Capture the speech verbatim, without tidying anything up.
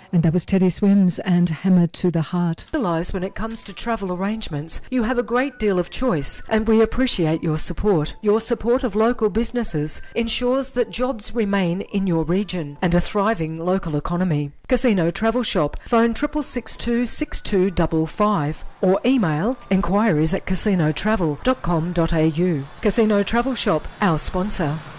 And that was Teddy Swims and Hammer to the Heart. Realise when it comes to travel arrangements, you have a great deal of choice, and we appreciate your support. Your support of local businesses ensures that jobs remain in your region and a thriving local economy. Casino Travel Shop. Phone triple six two six two five five or email enquiries at casino travel dot com dot a u. Casino Travel Shop, our sponsor.